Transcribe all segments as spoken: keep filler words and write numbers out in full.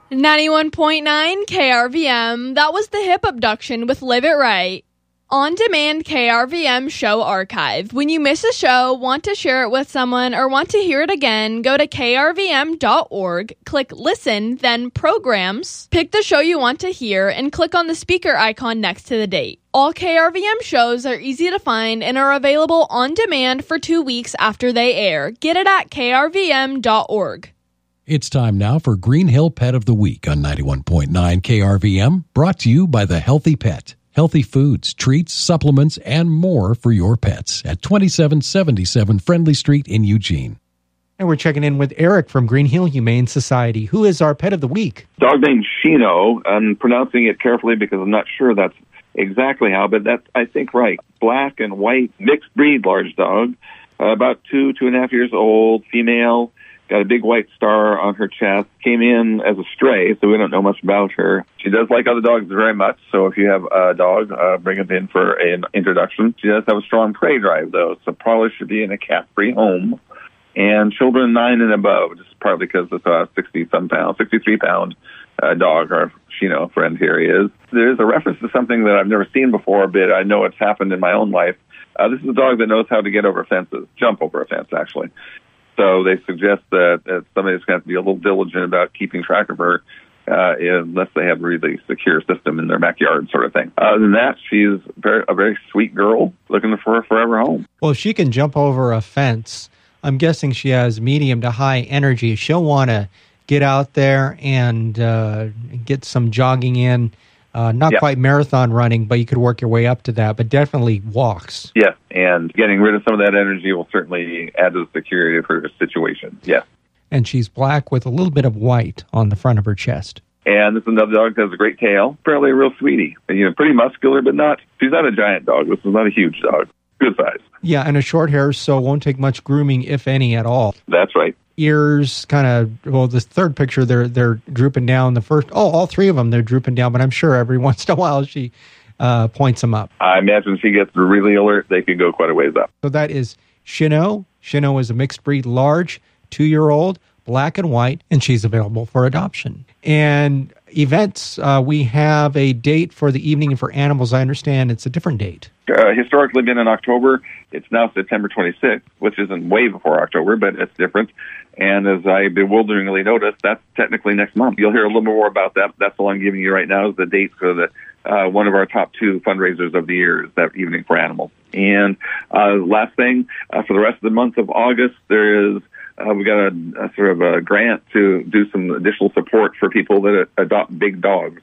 ninety-one point nine K R V M, that was the Hip Abduction with Live It Right. On-demand K R V M show archive. When you miss a show, want to share it with someone, or want to hear it again, go to K R V M dot org, click Listen, then Programs, pick the show you want to hear, and click on the speaker icon next to the date. All K R V M shows are easy to find and are available on demand for two weeks after they air. Get it at K R V M dot org. It's time now for Green Hill Pet of the Week on ninety-one point nine K R V M, brought to you by The Healthy Pet. Healthy foods, treats, supplements, and more for your pets at twenty-seven seventy-seven Friendly Street in Eugene. And we're checking in with Eric from Green Hill Humane Society. Who is our pet of the week? Dog named Shino. I'm pronouncing it carefully because I'm not sure that's exactly how, but that's, I think, right. Black and white, mixed breed large dog, uh, about two, two and a half years old, female. Got a big white star on her chest. Came in as a stray, so we don't know much about her. She does like other dogs very much, so if you have a dog, uh, bring it in for an introduction. She does have a strong prey drive, though, so probably should be in a cat-free home. And children nine and above, just partly because it's a sixty-some pound, sixty-three pound uh, dog. Our Shino friend here he is. There's a reference to something that I've never seen before, but I know it's happened in my own life. Uh, this is a dog that knows how to get over fences, jump over a fence, actually. So they suggest that, that somebody's going to have to be a little diligent about keeping track of her uh, unless they have a really secure system in their backyard sort of thing. Other than that, she's very, a very sweet girl looking for a forever home. Well, if she can jump over a fence, I'm guessing she has medium to high energy. She'll want to get out there and uh, get some jogging in. Uh, not yep. quite marathon running, but you could work your way up to that, but definitely walks. Yes, and getting rid of some of that energy will certainly add to the security of her situation, yes. And she's black with a little bit of white on the front of her chest. And this is another dog that has a great tail, apparently a real sweetie. You know, pretty muscular, but not, she's not a giant dog. This is not a huge dog. Good size. Yeah, and a short hair, so it won't take much grooming, if any, at all. That's right. Ears kind of, well, this third picture, they're they're drooping down. The first, oh, all three of them, they're drooping down, but I'm sure every once in a while she uh, points them up. I imagine she gets really alert, they could go quite a ways up. So that is Shino. Shino is a mixed breed, large, two-year-old, black and white, and she's available for adoption. And events, uh, we have a date for the Evening for Animals. I understand it's a different date. Uh, historically been in October. It's now September twenty-sixth, which isn't way before October, but it's different. And as I bewilderingly noticed, that's technically next month. You'll hear a little more about that. That's all I'm giving you right now is the date for the uh, one of our top two fundraisers of the year is that Evening for Animals. And uh, last thing, uh, for the rest of the month of August, there is uh, we got a, a sort of a grant to do some additional support for people that adopt big dogs.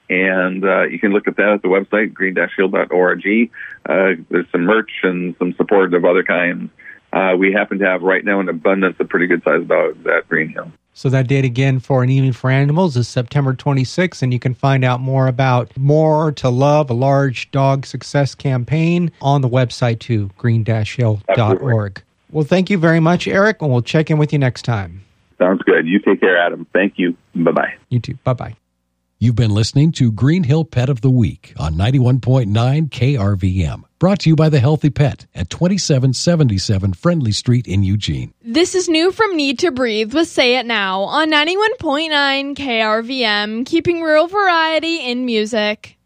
And uh, you can look at that at the website, green dash hill dot org. Uh, there's some merch and some support of other kinds. Uh, we happen to have right now an abundance of pretty good-sized dogs at Green Hill. So that date again for an Evening for Animals is September twenty-sixth, and you can find out more about More to Love, a large dog success campaign, on the website too, green dash hill dot org. Well, thank you very much, Eric, and we'll check in with you next time. Sounds good. You take care, Adam. Thank you. Bye-bye. You too. Bye-bye. You've been listening to Green Hill Pet of the Week on ninety-one point nine K R V M, brought to you by The Healthy Pet at twenty-seven seventy-seven Friendly Street in Eugene. This is new from Need to Breathe with Say It Now on ninety-one point nine K R V M, keeping real variety in music.